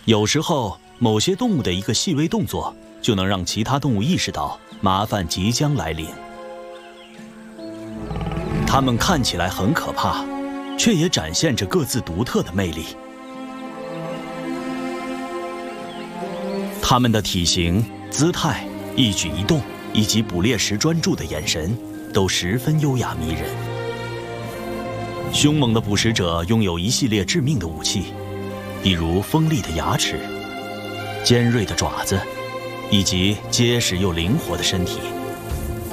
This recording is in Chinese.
有时候，某些动物的一个细微动作，就能让其他动物意识到麻烦即将来临。它们看起来很可怕，却也展现着各自独特的魅力。它们的体型、姿态、一举一动，以及捕猎时专注的眼神，都十分优雅迷人。凶猛的捕食者拥有一系列致命的武器，比如锋利的牙齿、尖锐的爪子，以及结实又灵活的身体。